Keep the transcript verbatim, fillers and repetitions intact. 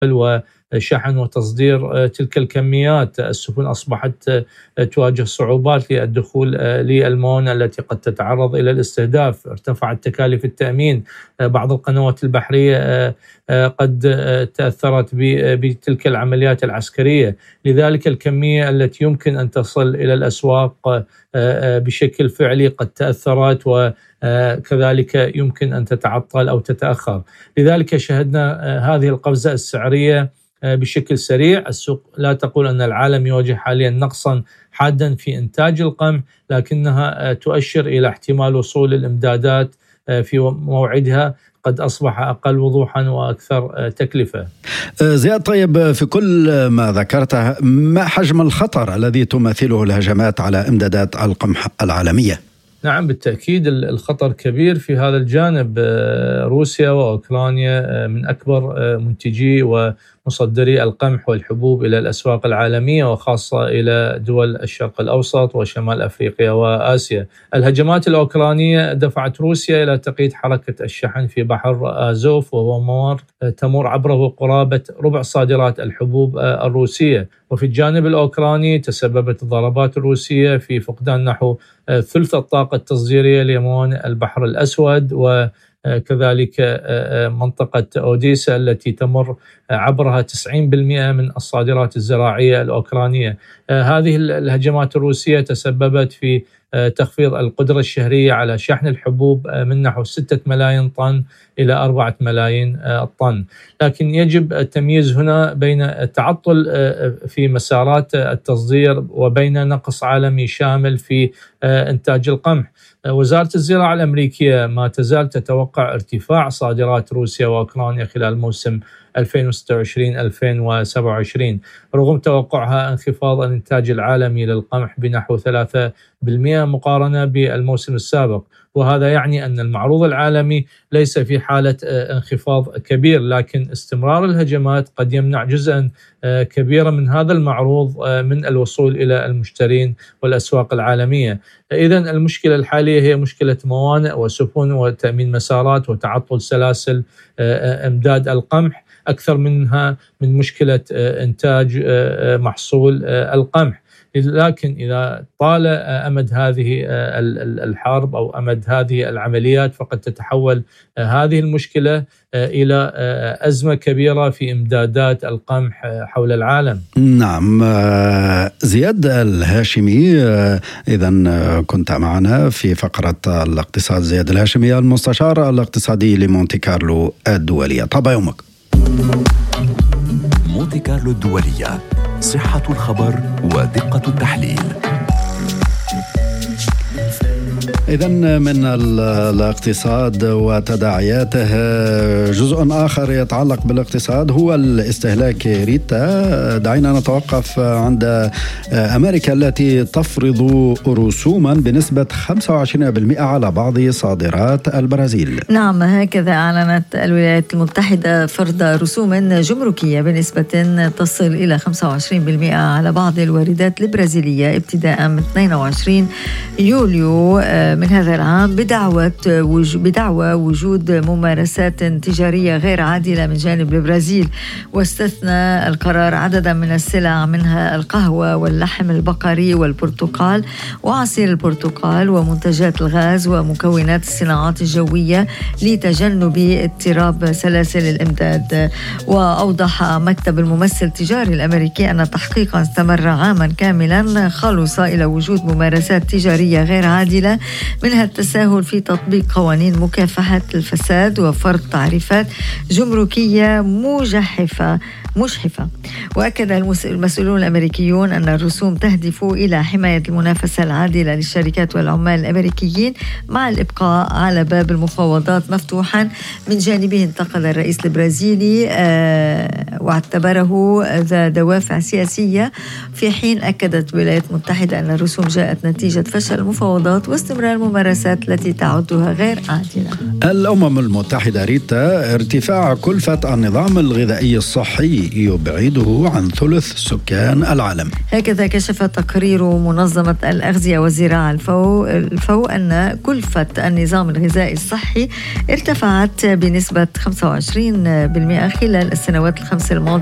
وشحن وتصدير تلك الكميات. السفن أصبحت تواجه صعوبات للدخول للموانئ التي قد تتعرض إلى الاستهداف، ارتفعت تكاليف التأمين، بعض القنوات البحرية قد تأثرت بتلك العمليات العسكرية، لذلك الكمية التي يمكن أن تصل إلى الأسواق بشكل فعلي قد تأثرت، وكذلك يمكن أن تتعطل أو تتأخر. لذلك شهدنا هذه القفزة السعرية بشكل سريع. السوق لا تقول أن العالم يواجه حاليا نقصا حادا في إنتاج القمح، لكنها تؤشر إلى احتمال وصول الإمدادات في موعدها قد أصبح أقل وضوحا وأكثر تكلفة. زياد، طيب، في كل ما ذكرته، ما حجم الخطر الذي تمثله الهجمات على إمدادات القمح العالمية؟ نعم، بالتأكيد الخطر كبير في هذا الجانب. روسيا وأوكرانيا من أكبر منتجي ومصدري القمح والحبوب إلى الأسواق العالمية، وخاصة إلى دول الشرق الأوسط وشمال أفريقيا وآسيا. الهجمات الأوكرانية دفعت روسيا إلى تقييد حركة الشحن في بحر آزوف، وهو ممر تمر عبره قرابة ربع صادرات الحبوب الروسية. وفي الجانب الأوكراني تسببت الضربات الروسية في فقدان نحو ثلث الطاقة التصديرية لموانئ البحر الأسود، وكذلك منطقة أوديسا التي تمر عبرها تسعين بالمئة من الصادرات الزراعية الأوكرانية. هذه الهجمات الروسية تسببت في تخفيض القدرة الشهرية على شحن الحبوب من نحو ستة ملايين طن إلى أربعة ملايين طن. لكن يجب التمييز هنا بين التعطل في مسارات التصدير وبين نقص عالمي شامل في إنتاج القمح. وزارة الزراعة الأمريكية ما تزال تتوقع ارتفاع صادرات روسيا وأوكرانيا خلال موسم ألفين وستة وعشرين ألفين وسبعة وعشرين، رغم توقعها انخفاض الإنتاج العالمي للقمح بنحو ثلاثة بالمئة مقارنة بالموسم السابق. وهذا يعني أن المعروض العالمي ليس في حالة انخفاض كبير، لكن استمرار الهجمات قد يمنع جزءا كبيرا من هذا المعروض من الوصول إلى المشترين والأسواق العالمية. إذن المشكلة الحالية هي مشكلة موانئ وسفن وتأمين مسارات وتعطل سلاسل إمداد القمح أكثر منها من مشكلة إنتاج محصول القمح. لكن إذا طال أمد هذه الحرب أو أمد هذه العمليات فقد تتحول هذه المشكلة إلى أزمة كبيرة في إمدادات القمح حول العالم. نعم، زياد الهاشمي، إذن كنت معنا في فقرة الاقتصاد. زياد الهاشمي، المستشار الاقتصادي لمونتي كارلو الدولية. طاب يومك. مونتي كارلو الدولية، صحة الخبر ودقة التحليل. إذن من الاقتصاد وتداعياته، جزء آخر يتعلق بالاقتصاد هو الاستهلاك. ريتا، دعينا نتوقف عند أمريكا التي تفرض رسوما بنسبة خمسة وعشرين بالمئة على بعض صادرات البرازيل. نعم، هكذا أعلنت الولايات المتحدة فرض رسوم جمركية بنسبة تصل إلى خمسة وعشرين بالمئة على بعض الواردات البرازيلية ابتداء من اثنين وعشرين يوليو من هذا العام، بدعوة بدعوى وجود ممارسات تجارية غير عادلة من جانب البرازيل. واستثنى القرار عددا من السلع، منها القهوة واللحم البقري والبرتقال وعصير البرتقال ومنتجات الغاز ومكونات الصناعات الجوية، لتجنب اضطراب سلاسل الإمداد. وأوضح مكتب الممثل التجاري الأمريكي أن تحقيقا استمر عاما كاملا خلص إلى وجود ممارسات تجارية غير عادلة، منها التساهل في تطبيق قوانين مكافحة الفساد وفرض تعريفات جمركية مجحفة مشحفة. وأكد المسؤولون الأمريكيون أن الرسوم تهدف إلى حماية المنافسة العادلة للشركات والعمال الأمريكيين، مع الإبقاء على باب المفاوضات مفتوحا. من جانبه انتقد الرئيس البرازيلي آه واعتبره ذا دوافع سياسية، في حين أكدت الولايات المتحدة أن الرسوم جاءت نتيجة فشل المفاوضات واستمرار الممارسات التي تعدها غير عادلة. الأمم المتحدة، ريتا، ارتفاع كلفة النظام الغذائي الصحي يبعده عن ثلث سكان العالم. هكذا كشف تقرير منظمة الأغذية والزراعة الفو, الفو أن كلفة النظام الغذائي الصحي ارتفعت بنسبة خمسة وعشرين بالمئة خلال السنوات الخمس الماضي